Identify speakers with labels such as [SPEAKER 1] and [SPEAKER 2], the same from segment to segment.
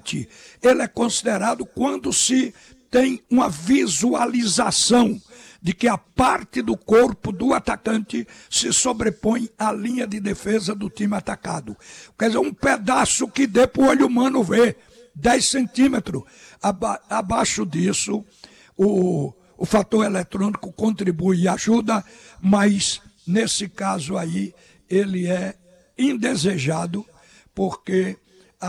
[SPEAKER 1] atacante, ele é considerado quando se tem uma visualização de que a parte do corpo do atacante se sobrepõe à linha de defesa do time atacado. Quer dizer, um pedaço que dê para o olho humano ver, 10 centímetros. Abaixo disso, o fator eletrônico contribui e ajuda, mas nesse caso aí ele é indesejado, porque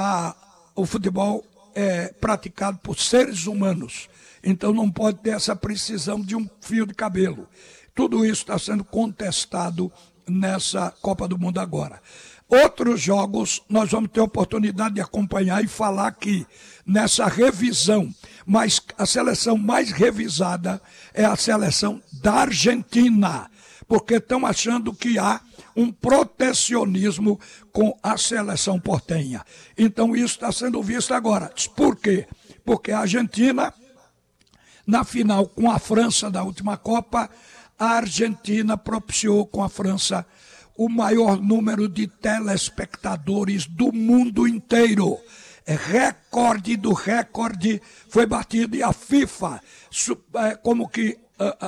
[SPEAKER 1] o futebol é praticado por seres humanos. Então não pode ter essa precisão de um fio de cabelo. Tudo isso está sendo contestado nessa Copa do Mundo agora. Outros jogos nós vamos ter oportunidade de acompanhar e falar aqui nessa revisão. Mas a seleção mais revisada é a seleção da Argentina, porque estão achando que há um protecionismo com a seleção portenha. Então isso está sendo visto agora. Por quê? Porque a Argentina, na final com a França da última Copa, a Argentina propiciou com a França o maior número de telespectadores do mundo inteiro. Recorde do recorde foi batido e a FIFA, como que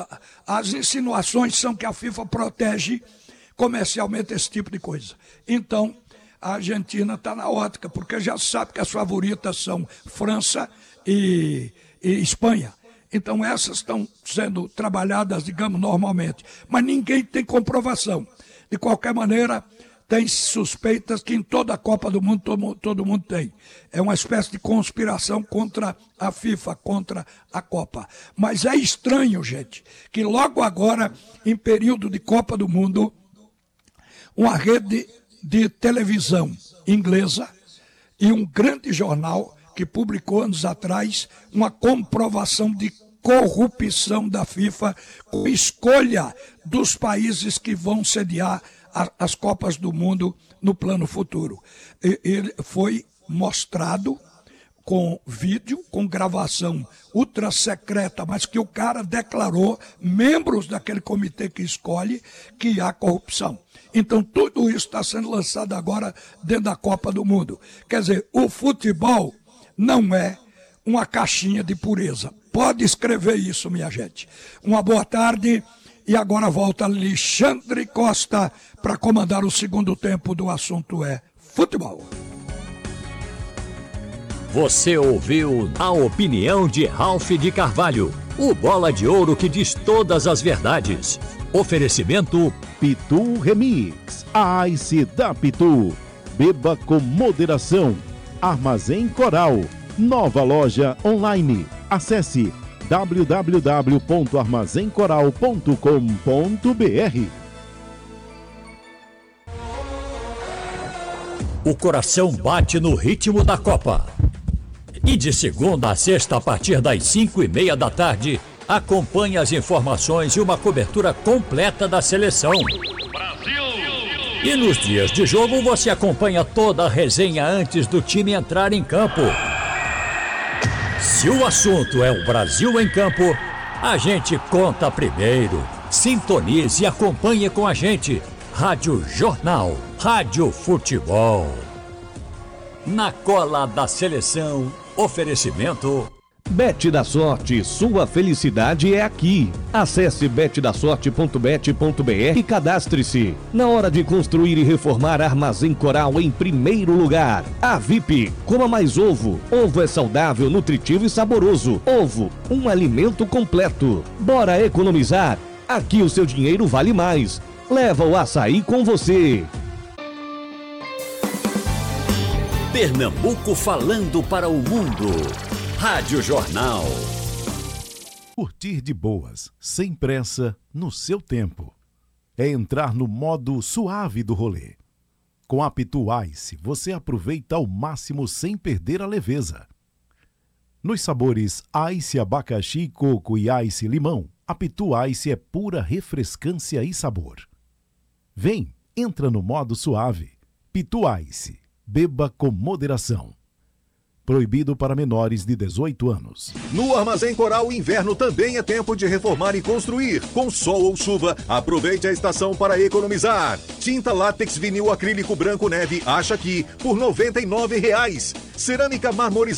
[SPEAKER 1] as insinuações são que a FIFA protege comercialmente esse tipo de coisa. Então, a Argentina está na ótica, porque já sabe que as favoritas são França e Espanha. Então essas estão sendo trabalhadas, digamos, normalmente. Mas ninguém tem comprovação. De qualquer maneira, tem suspeitas que em toda a Copa do Mundo todo mundo tem. É uma espécie de conspiração contra a FIFA, contra a Copa. Mas é estranho, gente, que logo agora, em período de Copa do Mundo, uma rede de televisão inglesa e um grande jornal que publicou anos atrás uma comprovação de corrupção da FIFA com escolha dos países que vão sediar as Copas do Mundo no plano futuro. Ele foi mostrado com vídeo, com gravação ultra secreta, mas que o cara declarou, membros daquele comitê que escolhe, que há corrupção. Então tudo isso está sendo lançado agora dentro da Copa do Mundo. Quer dizer, o futebol não é uma caixinha de pureza. Pode escrever isso, minha gente. Uma boa tarde e agora volta Alexandre Costa para comandar o segundo tempo do assunto é futebol.
[SPEAKER 2] Você ouviu a opinião de Ralph de Carvalho, o bola de ouro que diz todas as verdades. Oferecimento
[SPEAKER 3] Pitu Remix, a Ice da Pitu. Beba com moderação. Armazém Coral, nova loja online. Acesse www.armazencoral.com.br.
[SPEAKER 2] O coração bate no ritmo da Copa. E de segunda a sexta, a partir das 5:30 da tarde, acompanhe as informações e uma cobertura completa da seleção. Brasil! E nos dias de jogo, você acompanha toda a resenha antes do time entrar em campo. Se o assunto é o Brasil em campo, a gente conta primeiro. Sintonize e acompanhe com a gente. Rádio Jornal, Rádio Futebol. Na cola da seleção, oferecimento...
[SPEAKER 3] Bet da Sorte, sua felicidade é aqui. Acesse betdasorte.bet.br e cadastre-se. Na hora de construir e reformar, Armazém Coral em primeiro lugar. A VIP, coma mais ovo. Ovo é saudável, nutritivo e saboroso. Ovo, um alimento completo. Bora economizar? Aqui o seu dinheiro vale mais. Leva o açaí com você.
[SPEAKER 2] Pernambuco falando para o mundo. Rádio Jornal.
[SPEAKER 4] Curtir de boas, sem pressa, no seu tempo. É entrar no modo suave do rolê. Com a Pitu Ice, você aproveita ao máximo sem perder a leveza. Nos sabores Ice abacaxi, coco e Ice limão, a Pitu Ice é pura refrescância e sabor. Vem, entra no modo suave. Pitu Ice. Beba com moderação. Proibido para menores de 18 anos.
[SPEAKER 5] No Armazém Coral, o inverno também é tempo de reformar e construir. Com sol ou chuva, aproveite a estação para economizar. Tinta látex vinil acrílico branco neve, acha aqui, por R$ 99. Cerâmica marmorizada